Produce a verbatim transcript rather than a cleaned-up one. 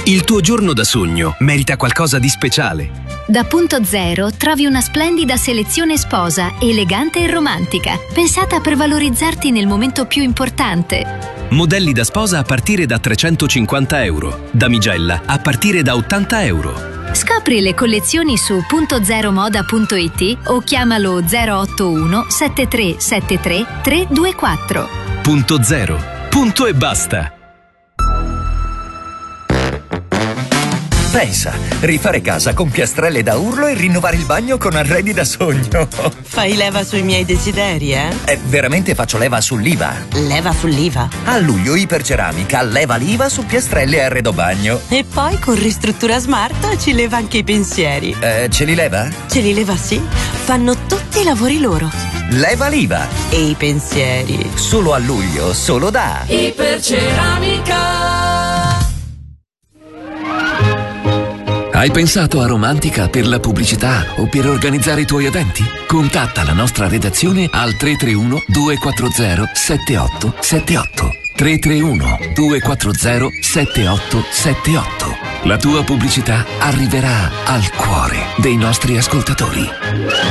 Il tuo giorno da sogno merita qualcosa di speciale. Da Punto Zero trovi una splendida selezione sposa, elegante e romantica, pensata per valorizzarti nel momento più importante. Modelli da sposa a partire da trecentocinquanta euro, damigella a partire da ottanta euro. Scopri le collezioni su punto zero moda punto it o chiamalo zero otto uno sette tre sette tre tre due quattro. Punto Zero. Punto e basta. Pensa, rifare casa con piastrelle da urlo e rinnovare il bagno con arredi da sogno. Fai leva sui miei desideri, eh? Eh, veramente faccio leva sull'I V A. Leva sull'I V A? A luglio Iperceramica leva l'I V A su piastrelle e arredo bagno. E poi con Ristruttura Smart ci leva anche i pensieri. Eh, ce li leva? Ce li leva, sì. Fanno tutti i lavori loro. Leva l'I V A. E i pensieri. Solo a luglio, solo da Iperceramica. Hai pensato a Romantica per la pubblicità o per organizzare i tuoi eventi? Contatta la nostra redazione al tre tre uno due quattro zero sette otto sette otto. tre tre uno due quattro zero sette otto sette otto. La tua pubblicità arriverà al cuore dei nostri ascoltatori.